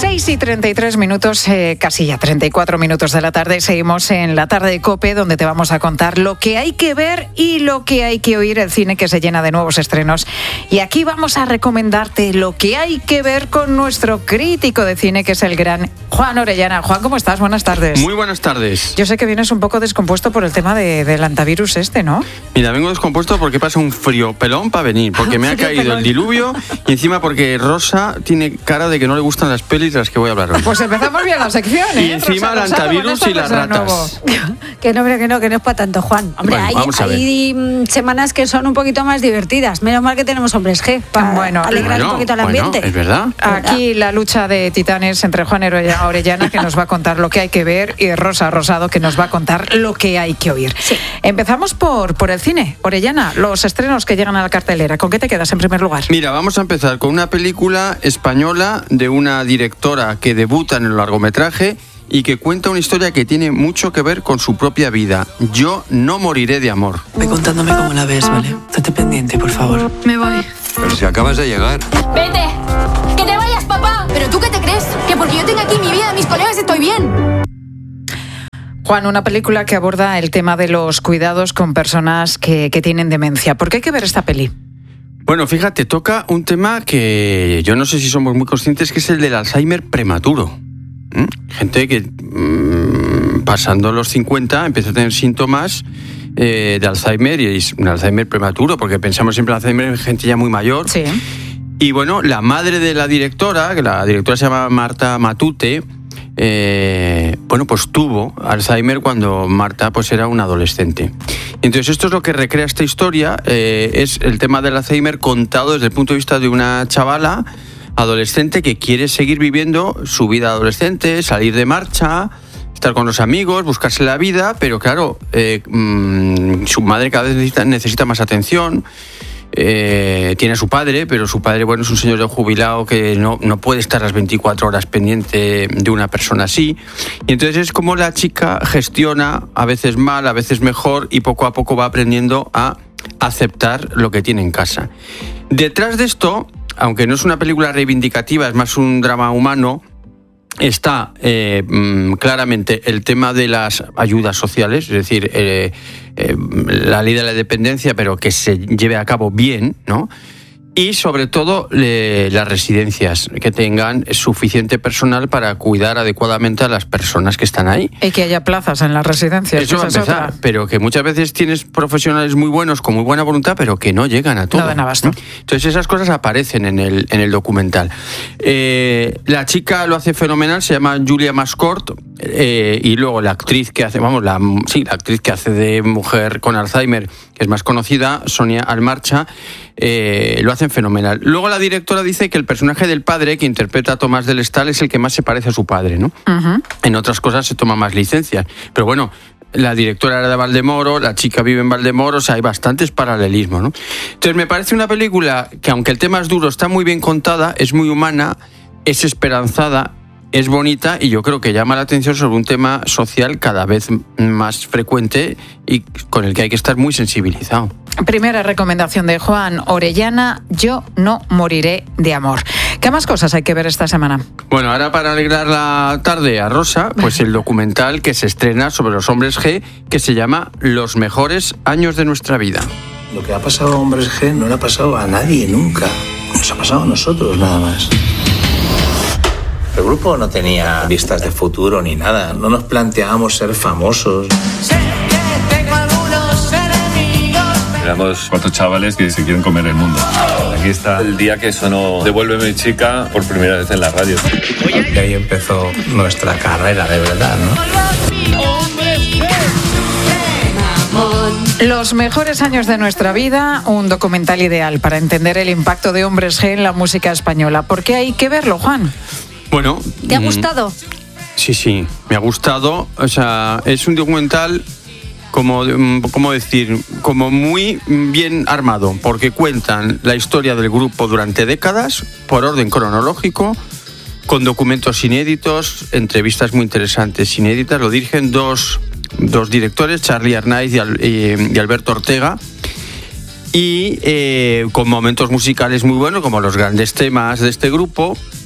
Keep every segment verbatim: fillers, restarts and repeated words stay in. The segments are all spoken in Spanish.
seis y treinta y tres minutos, eh, casi ya treinta y cuatro minutos de la tarde. Seguimos en la tarde de COPE, donde te vamos a contar lo que hay que ver y lo que hay que oír, el cine que se llena de nuevos estrenos. Y aquí vamos a recomendarte lo que hay que ver con nuestro crítico de cine, que es el gran Juan Orellana. Juan, ¿cómo estás? Buenas tardes. Muy buenas tardes. Yo sé que vienes un poco descompuesto por el tema de, del antivirus este, ¿no? Mira, vengo descompuesto porque pasa un frío pelón para venir, porque me ha caído pelón. el diluvio y encima porque Rosa tiene cara de que no le gustan las pelis de las que voy a hablar hoy. Pues empezamos bien la sección, ¿eh? Y encima Rosa, el antivirus Rosa, y las ratas. Que no, que no, que no es para tanto, Juan. Hombre, bueno, hay, vamos a ver. hay semanas que son un poquito más divertidas. Menos mal que tenemos Hombres G para bueno, alegrar bueno, un poquito el bueno, ambiente. es verdad. Aquí la lucha de titanes entre Juan Orellana, que nos va a contar lo que hay que ver, y Rosa Rosado, que nos va a contar lo que hay que oír. Sí. Empezamos por, por el cine. Orellana, los estrenos que llegan a la cartelera. ¿Con qué te quedas en primer lugar? Mira, vamos a empezar con una película española de una directora que debuta en el largometraje y que cuenta una historia que tiene mucho que ver con su propia vida. Yo no moriré de amor. Ve contándome cómo la ves, ¿vale? Estate pendiente, por favor. Me voy. Pero si acabas de llegar. ¡Vete! ¡Que te vayas, papá! ¿Pero tú qué te crees? ¿Que porque yo tengo aquí mi vida, mis colegas, estoy bien? Juan, una película que aborda el tema de los cuidados con personas que, que tienen demencia. ¿Por qué hay que ver esta peli? Bueno, fíjate, toca un tema que yo no sé si somos muy conscientes, que es el del Alzheimer prematuro. ¿Mm? Gente que mmm, pasando los cincuenta empieza a tener síntomas eh, de Alzheimer, y es un Alzheimer prematuro, porque pensamos siempre en Alzheimer en gente ya muy mayor. Sí. Y bueno, la madre de la directora, que la directora se llama Marta Matute, eh, bueno, pues tuvo Alzheimer cuando Marta pues era una adolescente. Entonces esto es lo que recrea esta historia, eh, es el tema del Alzheimer contado desde el punto de vista de una chavala adolescente que quiere seguir viviendo su vida adolescente, salir de marcha, estar con los amigos, buscarse la vida, pero claro, eh, mmm, su madre cada vez necesita, necesita más atención. Eh, tiene a su padre, pero su padre, bueno, es un señor jubilado que no, no puede estar las veinticuatro horas pendiente de una persona así. Y entonces es como la chica gestiona, a veces mal, a veces mejor, y poco a poco va aprendiendo a aceptar lo que tiene en casa. Detrás de esto, aunque no es una película reivindicativa, es más un drama humano, está eh, claramente el tema de las ayudas sociales, es decir, eh, eh, la ley de la dependencia, pero que se lleve a cabo bien, ¿no? Y sobre todo eh, las residencias, que tengan suficiente personal para cuidar adecuadamente a las personas que están ahí. Y que haya plazas en las residencias. Eso va a empezar, es pero que muchas veces tienes profesionales muy buenos con muy buena voluntad, pero que no llegan a todo. No dan abasto. Entonces esas cosas aparecen en el, en el documental. Eh, la chica lo hace fenomenal, se llama Julia Mascort, eh, y luego la actriz que hace, vamos, la, sí, la actriz que hace de mujer con Alzheimer, que es más conocida, Sonia Almarcha, eh, lo hacen fenomenal. Luego la directora dice que el personaje del padre, que interpreta a Tomás del Estal, es el que más se parece a su padre, ¿no? Uh-huh. En otras cosas se toma más licencias, pero bueno, la directora era de Valdemoro, la chica vive en Valdemoro, o sea, hay bastantes paralelismos, ¿no? Entonces me parece una película que, aunque el tema es duro, está muy bien contada, es muy humana, es esperanzada, es bonita, y yo creo que llama la atención sobre un tema social cada vez más frecuente y con el que hay que estar muy sensibilizado. Primera recomendación de Juan Orellana: Yo no moriré de amor. ¿Qué más cosas hay que ver esta semana? Bueno, ahora para alegrar la tarde a Rosa, pues el documental que se estrena sobre los Hombres G, que se llama Los mejores años de nuestra vida. Lo que ha pasado a Hombres G no le ha pasado a nadie nunca. Nos ha pasado a nosotros nada más. El grupo no tenía vistas de futuro ni nada. No nos planteábamos ser famosos. Sé que tengo algunos enemigos. Éramos cuatro chavales que se quieren comer el mundo. Aquí está el día que sonó Devuélveme chica por primera vez en la radio. Y ahí empezó nuestra carrera de verdad, ¿no? Los mejores años de nuestra vida, un documental ideal para entender el impacto de Hombres G en la música española. ¿Por qué hay que verlo, Juan? Bueno, ¿te ha gustado? Sí, sí, me ha gustado. O sea, es un documental, como, como decir, como muy bien armado, porque cuentan la historia del grupo durante décadas, por orden cronológico, con documentos inéditos, entrevistas muy interesantes inéditas. Lo dirigen dos, dos directores, Charly Arnaiz y, Al, y, y Alberto Ortega, y eh, con momentos musicales muy buenos, como los grandes temas de este grupo.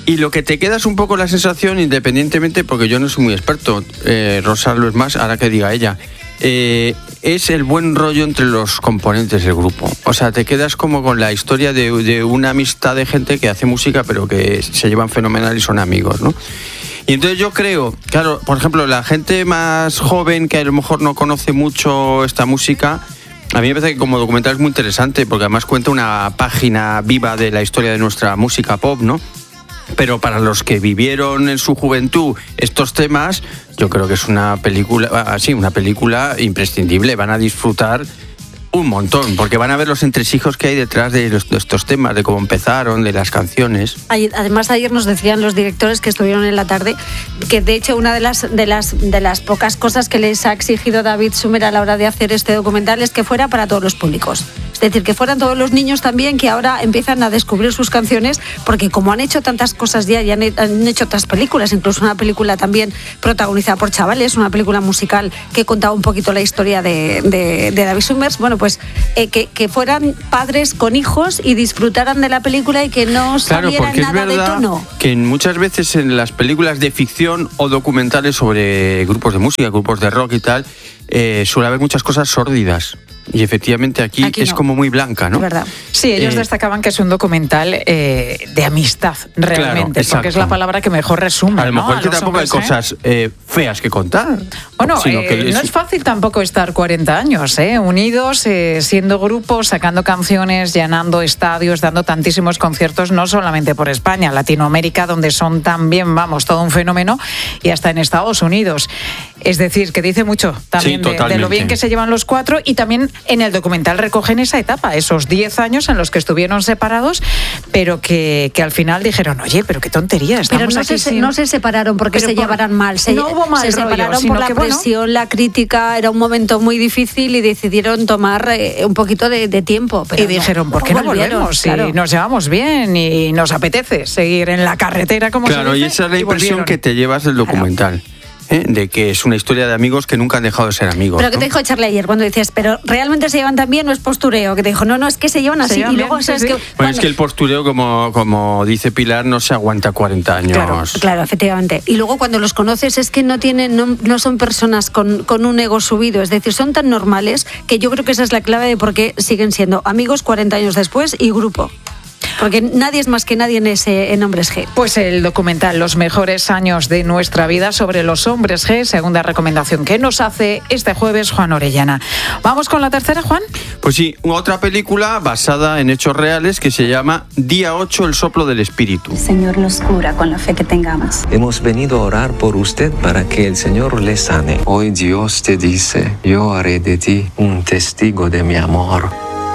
Y lo que te queda es un poco la sensación, independientemente, porque yo no soy muy experto, eh, Rosa lo es más, ahora que diga ella, eh, es el buen rollo entre los componentes del grupo. O sea, te quedas como con la historia de, de una amistad de gente que hace música, pero que se llevan fenomenal y son amigos, ¿no? Y entonces yo creo, claro, por ejemplo, la gente más joven que a lo mejor no conoce mucho esta música, a mí me parece que como documental es muy interesante, porque además cuenta una página viva de la historia de nuestra música pop, ¿no? Pero para los que vivieron en su juventud estos temas, yo creo que es una película, así, una película imprescindible. Van a disfrutar un montón, porque van a ver los entresijos que hay detrás de, los, de estos temas, de cómo empezaron, de las canciones. Además, ayer nos decían los directores que estuvieron en la tarde que, de hecho, una de las, de las, de las pocas cosas que les ha exigido David Sumer a la hora de hacer este documental es que fuera para todos los públicos. Es decir, que fueran todos los niños también que ahora empiezan a descubrir sus canciones, porque como han hecho tantas cosas ya y han, han hecho otras películas, incluso una película también protagonizada por chavales, una película musical que contaba un poquito la historia de, de, de David Summers, bueno, pues eh, que, que fueran padres con hijos y disfrutaran de la película y que no salieran claro, nada de tono. Que muchas veces en las películas de ficción o documentales sobre grupos de música, grupos de rock y tal, eh, suele haber muchas cosas sórdidas. Y efectivamente aquí, aquí es no. como muy blanca, ¿no? ¿Verdad? Sí, ellos eh, destacaban que es un documental eh, de amistad, realmente, claro, porque es la palabra que mejor resume. A lo mejor ¿no? que tampoco hombres, hay cosas eh, feas que contar. Bueno, sino eh, que no es... es fácil tampoco estar cuarenta años, ¿eh? unidos, eh, siendo grupos, sacando canciones, llenando estadios, dando tantísimos conciertos, no solamente por España, Latinoamérica, donde son también, vamos, todo un fenómeno, y hasta en Estados Unidos. Es decir, que dice mucho también sí, de, de lo bien que se llevan los cuatro, y también en el documental recogen esa etapa, esos diez años en los que estuvieron separados, pero que, que al final dijeron, oye, pero qué tontería, estamos pero no aquí se, sin... no se separaron porque pero se por... llevaran mal, se, no hubo mal se rollo, separaron por la que, presión, bueno... la crítica, era un momento muy difícil y decidieron tomar eh, un poquito de, de tiempo. Pero y dijeron, no, ¿por qué no volvieron? volvemos? Si claro. nos llevamos bien y nos apetece seguir en la carretera, como claro, se dice. Y esa es la impresión que te llevas del documental. Claro. ¿Eh? De que es una historia de amigos que nunca han dejado de ser amigos. Pero que ¿no? te dijo Charlie ayer cuando decías, pero realmente se llevan tan bien, no es postureo, que te dijo, no, no, es que se llevan así. Se llevan y luego, bien, ¿sabes sí, que sí. Bueno, cuando... es que el postureo, como, como dice Pilar, no se aguanta cuarenta años. Claro, claro, efectivamente. Y luego cuando los conoces es que no tienen, no, no son personas con, con un ego subido, es decir, son tan normales que yo creo que esa es la clave de por qué siguen siendo amigos cuarenta años después y grupo. Porque nadie es más que nadie en ese en Hombres G. Pues el documental Los mejores años de nuestra vida sobre los Hombres G, segunda recomendación que nos hace este jueves Juan Orellana. ¿Vamos con la tercera, Juan? Pues sí, otra película basada en hechos reales que se llama Día ocho, el soplo del espíritu. El Señor los cura con la fe que tengamos. Hemos venido a orar por usted para que el Señor le sane. Hoy Dios te dice, yo haré de ti un testigo de mi amor.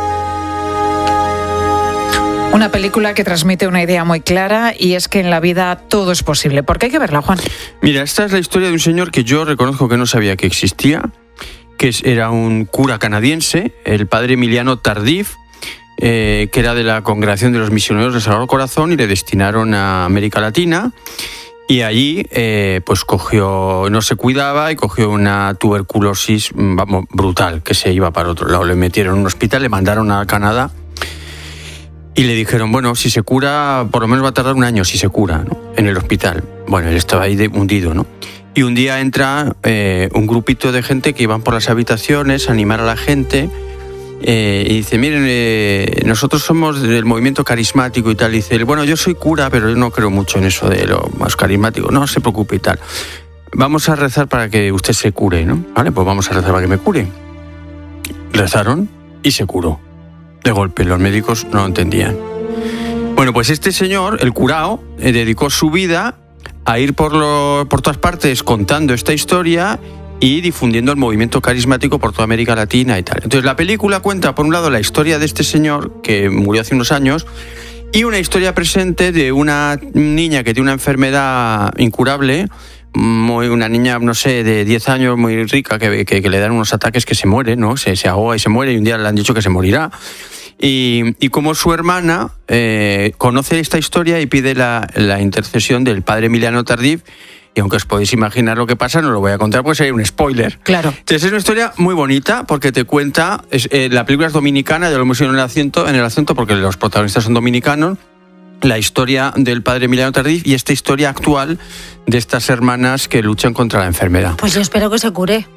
Una película que transmite una idea muy clara, y es que en la vida todo es posible. ¿Por qué hay que verla, Juan? Mira, esta es la historia de un señor que yo reconozco que no sabía que existía, que era un cura canadiense, el padre Emiliano Tardif, eh, que era de la Congregación de los Misioneros del Sagrado Corazón, y le destinaron a América Latina. Y allí, eh, pues cogió, no se cuidaba y cogió una tuberculosis, vamos, brutal, que se iba para otro lado. Le metieron en un hospital, le mandaron a Canadá. Y le dijeron, bueno, si se cura, por lo menos va a tardar un año si se cura, ¿no? En el hospital. Bueno, él estaba ahí de, hundido, ¿no? Y un día entra eh, un grupito de gente que iban por las habitaciones a animar a la gente, eh, y dice, miren, eh, nosotros somos del movimiento carismático y tal. Y dice, bueno, yo soy cura, pero yo no creo mucho en eso de lo más carismático. No se preocupe y tal. Vamos a rezar para que usted se cure, ¿no? Vale, pues vamos a rezar para que me cure. Rezaron y se curó. De golpe, los médicos no lo entendían. Bueno, pues este señor, el curao, eh, dedicó su vida a ir por, lo, por todas partes contando esta historia y difundiendo el movimiento carismático por toda América Latina y tal. Entonces la película cuenta, por un lado, la historia de este señor que murió hace unos años, y una historia presente de una niña que tiene una enfermedad incurable, muy, una niña, no sé, de diez años, muy rica, que, que, que le dan unos ataques que se muere, ¿no? Se, se ahoga y se muere, y un día le han dicho que se morirá. Y, y como su hermana eh, conoce esta historia y pide la, la intercesión del padre Emiliano Tardif, y aunque os podéis imaginar lo que pasa, no lo voy a contar porque sería un spoiler. Claro. Entonces es una historia muy bonita porque te cuenta, es, eh, la película es dominicana, ya lo hemos dicho en el acento, en el acento porque los protagonistas son dominicanos, la historia del padre Emiliano Tardif y esta historia actual de estas hermanas que luchan contra la enfermedad. Pues yo espero que se cure.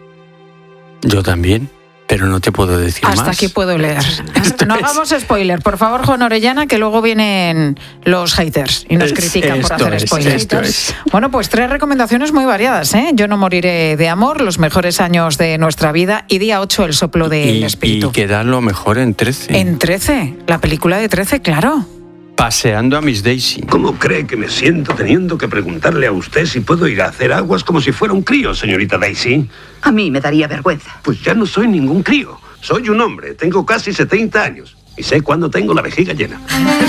Yo también, pero no te puedo decir Hasta más. aquí puedo leer. Esto no es... hagamos spoiler, por favor, Juan Orellana, que luego vienen los haters y nos Es, critican por hacer es, spoilers. esto es. Bueno, pues tres recomendaciones muy variadas, ¿eh? Yo no moriré de amor, los mejores años de nuestra vida y día ocho, el soplo del y, espíritu. Y queda lo mejor en trece. En trece, la película de trece, claro. Paseando a Miss Daisy. ¿Cómo cree que me siento teniendo que preguntarle a usted si puedo ir a hacer aguas como si fuera un crío, señorita Daisy? A mí me daría vergüenza. Pues ya no soy ningún crío. Soy un hombre, tengo casi setenta años y sé cuándo tengo la vejiga llena.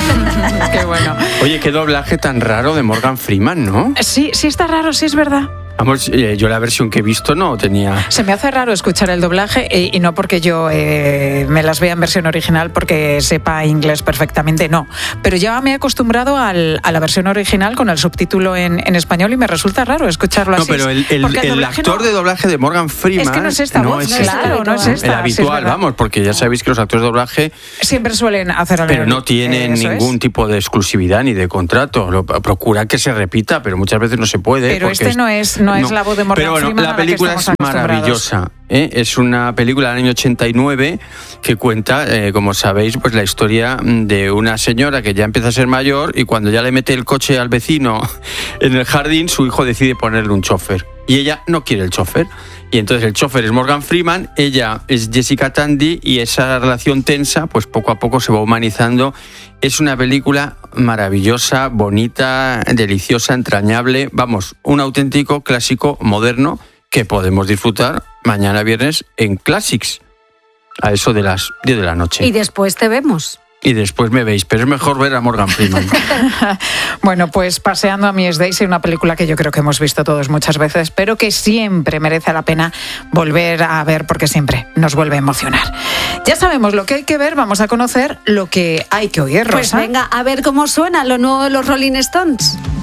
Qué bueno. Oye, qué doblaje tan raro de Morgan Freeman, ¿no? Sí, sí está raro, sí es verdad. Vamos, eh, yo la versión que he visto no tenía... Se me hace raro escuchar el doblaje y, y no porque yo eh, me las vea en versión original porque sepa inglés perfectamente, no. Pero ya me he acostumbrado al, a la versión original con el subtítulo en, en español y me resulta raro escucharlo No, así. pero el, el, el, el actor no... de doblaje de Morgan Freeman... Es que no es esta no voz, es no, este. claro, no es esta. El habitual, sí, es vamos, porque ya sabéis que los actores de doblaje... Siempre suelen hacer algo. Pero no tienen eh, ningún es. tipo de exclusividad ni de contrato. Lo, procuran que se repita, pero muchas veces no se puede. Pero este es, no es, no, no es la voz de Morgan Pero bueno, Freeman la a la que película estamos es acostumbrados. maravillosa. ¿eh? Es una película del año ochenta y nueve que cuenta, eh, como sabéis, pues la historia de una señora que ya empieza a ser mayor y cuando ya le mete el coche al vecino en el jardín, su hijo decide ponerle un chofer. Y ella no quiere el chofer. Y entonces el chofer es Morgan Freeman, ella es Jessica Tandy y esa relación tensa, pues poco a poco se va humanizando. Es una película maravillosa, bonita, deliciosa, entrañable. Vamos, un auténtico clásico moderno que podemos disfrutar mañana viernes en Classics, a eso de las diez de la noche. Y después te vemos. Y después me veis, pero es mejor ver a Morgan Freeman. Bueno, pues Paseando a Miss Daisy, una película que yo creo que hemos visto todos muchas veces, pero que siempre merece la pena volver a ver porque siempre nos vuelve a emocionar. Ya sabemos lo que hay que ver, vamos a conocer lo que hay que oír, Rosa. Pues venga, a ver cómo suena lo nuevo de los Rolling Stones.